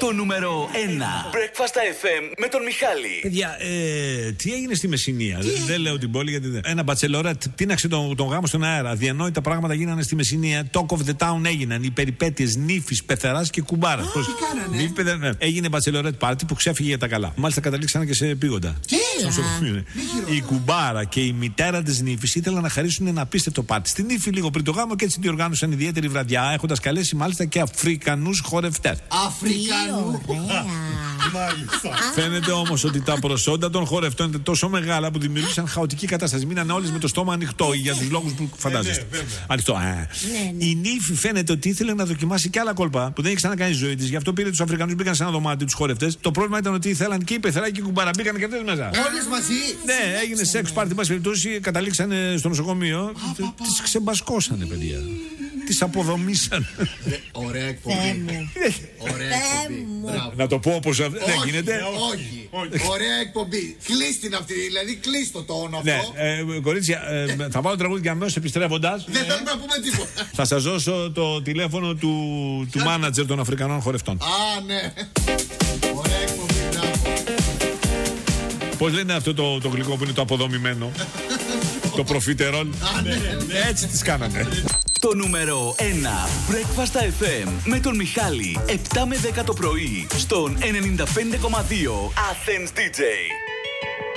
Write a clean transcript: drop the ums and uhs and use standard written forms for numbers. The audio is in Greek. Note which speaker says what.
Speaker 1: Το νούμερο 1 Breakfast FM με τον Μιχάλη.
Speaker 2: Παιδιά, τι έγινε στη Μεσσηνία? Δεν λέω την πόλη γιατί δεν. Ένα μπατσελορέτ τίναξε τον γάμο στον αέρα. Διανόητα πράγματα γίνανε στη Μεσσηνία. Talk of the town έγιναν. Οι περιπέτειες νύφης, πεθεράς και κουμπάρα.
Speaker 3: Τι κάνανε?
Speaker 2: Έγινε μπατσελορέτ πάρτι που ξέφυγε για τα καλά. Μάλιστα καταλήξανε και σε επίγοντα. Η κουμπάρα και η μητέρα της νύφης ήθελαν να χαρίσουν ένα απίστευτο πάρτι στην νύφη λίγο πριν το γάμο και έτσι διοργάνωσαν ιδιαίτερη βραδιά, έχοντας καλέσει μάλιστα και Αφρικανούς χορευτές.
Speaker 3: Αφρικανού!
Speaker 2: Φαίνεται όμως ότι τα προσόντα των χορευτών είναι τόσο μεγάλα που δημιουργήσαν χαοτική κατάσταση. Μείνανε όλες με το στόμα ανοιχτό για τους λόγους που φαντάζεστε. Ανοιχτό. Η νύφη φαίνεται ότι ήθελε να δοκιμάσει και άλλα κόλπα που δεν έχει ξανακάνει στη ζωή της. Γι' αυτό πήρε τους Αφρικανούς, μπήκαν σε ένα δωμάτιο τους χορευτές. Το πρόβλημα ήταν ότι ήθελαν και οι πεθερά και οι κουμπάρα. Μπήκαν και αυτές μέσα.
Speaker 3: Όλες μαζί!
Speaker 2: Ναι, έγινε σεξ πάρτι, πάση περιπτώσει, καταλήξανε στο νοσοκομείο. Τις ξεμπασκώσανε, παιδιά. Τις αποδομήσαν.
Speaker 3: Ωραία εκπομπή. Ωραία εκπομπή.
Speaker 2: Να το πω όπως δεν γίνεται.
Speaker 3: Όχι. Ωραία εκπομπή. Κλείστην αυτή, δηλαδή κλείστο το όνομα αυτό.
Speaker 2: Ναι, κορίτσια, θα βάλω τραγούδι και αμέσως επιστρέφοντας.
Speaker 3: Δεν θέλουμε να πούμε τίποτα.
Speaker 2: Θα σας δώσω το τηλέφωνο του μάνατζερ των Αφρικανών χορευτών.
Speaker 3: Α, ναι. Ωραία εκπομπή, μπράβο.
Speaker 2: Πώς λένε αυτό το γλυκό που είναι το αποδομημένο? Το προφιτερόλ. Έτσι τις κάνανε.
Speaker 1: Το νούμερο 1 Breakfast FM με τον Μιχάλη 7 με 10 το πρωί στον 95,2 Athens DJ.